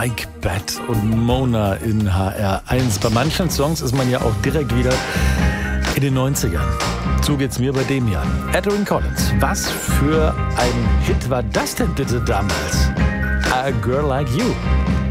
Mike Batt und Mona in HR1. Bei manchen Songs ist man ja auch direkt wieder in den 90ern. So geht's mir bei dem Jahr. Edwin Collins. Was für ein Hit war das denn bitte damals? A Girl Like You.